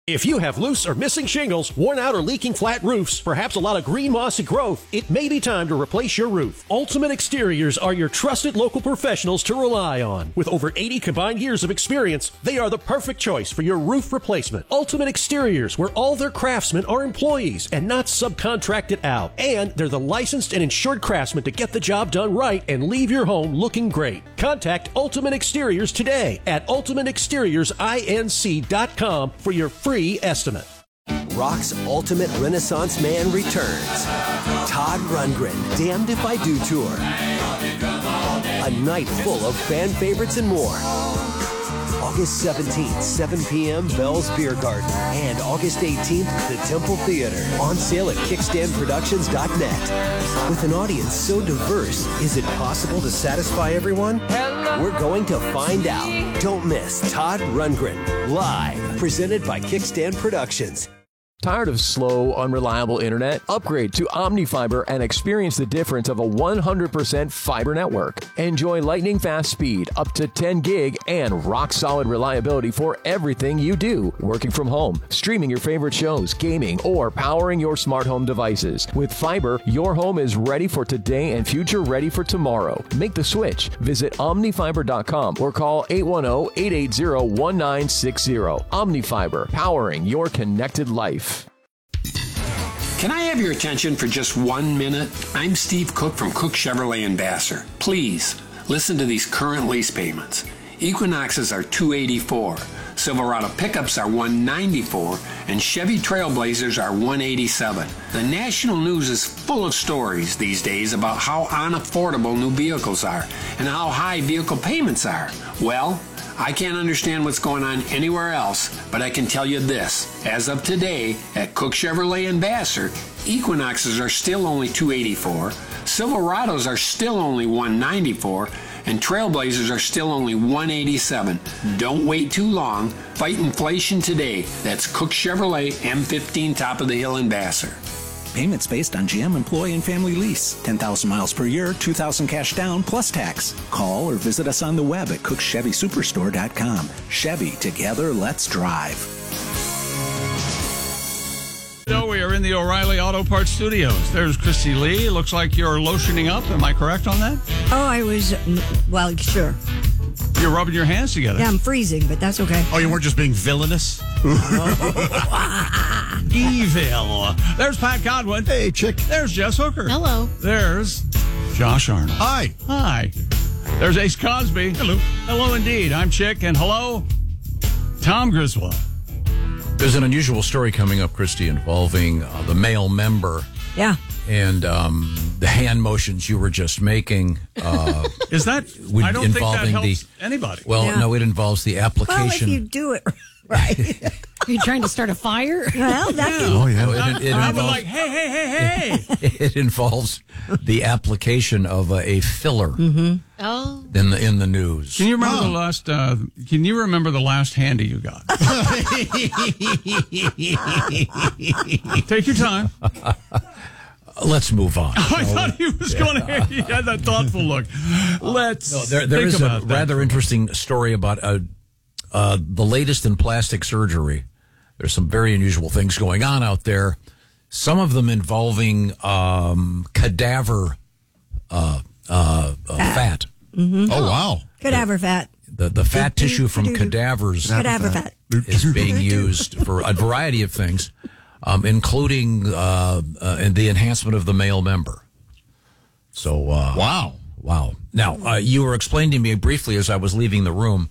If you have loose or missing shingles, worn out or leaking flat roofs, perhaps a lot of green mossy growth, it may be time to replace your roof. Ultimate Exteriors are your trusted local professionals to rely on. With over 80 combined years of experience, they are the perfect choice for your roof replacement. Ultimate Exteriors, where all their craftsmen are employees and not subcontracted out. And they're the licensed and insured craftsmen to get the job done right and leave your home looking great. Contact Ultimate Exteriors today at ultimateexteriorsInc.com for your free estimate. Rock's ultimate Renaissance man returns. Todd Rundgren, Damned If I Do Tour. A night full of fan favorites and more. August 17th, 7 p.m., Bell's Beer Garden. And August 18th, the Temple Theater. On sale at kickstandproductions.net. With an audience so diverse, is it possible to satisfy everyone? We're going to find out. Don't miss Todd Rundgren, live, presented by Kickstand Productions. Tired of slow, unreliable internet? Upgrade to OmniFiber and experience the difference of a 100% fiber network. Enjoy lightning-fast speed, up to 10 gig, and rock-solid reliability for everything you do. Working from home, streaming your favorite shows, gaming, or powering your smart home devices. With fiber, your home is ready for today and future ready for tomorrow. Make the switch. Visit OmniFiber.com or call 810-880-1960. OmniFiber, powering your connected life. Can I have your attention for just 1 minute? I'm Steve Cook from Cook Chevrolet in Vassar. Please, listen to these current lease payments. Equinoxes are $284, Silverado pickups are $194, and Chevy Trailblazers are $187. The national news is full of stories these days about how unaffordable new vehicles are and how high vehicle payments are. Well, I can't understand what's going on anywhere else, but I can tell you this. As of today, at Cook Chevrolet in Vassar, Equinoxes are still only $284, Silverados are still only $194, and Trailblazers are still only $187. Don't wait too long. Fight inflation today. That's Cook Chevrolet M15 Top of the Hill in Vassar. Payments based on GM employee and family lease. 10,000 miles per year, $2,000 cash down plus tax. Call or visit us on the web at cookchevysuperstore.com. Chevy, together, let's drive. So we are in the O'Reilly Auto Parts Studios. There's Christy Lee. Looks like you're lotioning up. Am I correct on that? Oh, I was, well, sure. You're rubbing your hands together. Yeah, I'm freezing, but that's okay. Oh, you weren't just being villainous? Evil. There's Pat Godwin. Hey, chick. There's Jess Hooker. Hello. There's Josh Arnold. Hi. Hi. There's Ace Cosby. Hello. Hello indeed. I'm Chick, and hello, Tom Griswold. There's an unusual story coming up, Christy, involving the male member. Yeah. And the hand motions you were just making. Is that? I don't think that helps anybody. Well, Yeah. no, it involves the application. Well, if you do it right. Are you trying to start a fire? Well, that can... Oh, yeah. It involves, like, hey. It involves the application of a filler Oh. in the news. Can you remember the last? Can you remember the last handy you got? Take your time. Let's move on. I thought he was going to. He had that thoughtful look. Let's. No, there is a rather interesting story about the latest in plastic surgery. There's some very unusual things going on out there. Some of them involving cadaver fat. Mm-hmm. Oh, wow. Cadaver fat. The fat tissue from cadavers Cadaver fat. is being used for a variety of things, including the enhancement of the male member. So, wow. Now, you were explaining to me briefly as I was leaving the room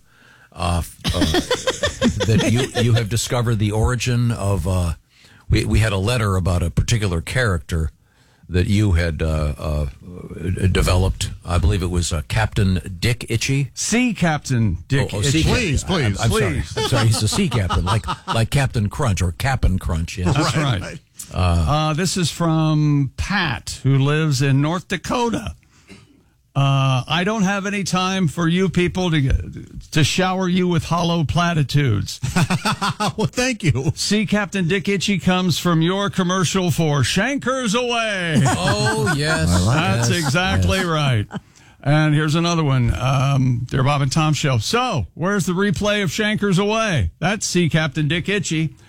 that you have discovered the origin of. We had a letter about a particular character that you had developed. I believe it was Captain Dick Itchy. Sea Captain Dick Itchy. Please. I'm sorry. He's a sea captain, like Captain Crunch or Cap'n Crunch. Yes. That's right. This is from Pat, who lives in North Dakota. I don't have any time for you people to shower you with hollow platitudes. Well, thank you. Sea Captain Dick Itchy comes from your commercial for Shankers Away. Oh, yes. That's exactly right. And here's another one. Dear Bob and Tom Show. So, where's the replay of Shankers Away? That's Sea Captain Dick Itchy.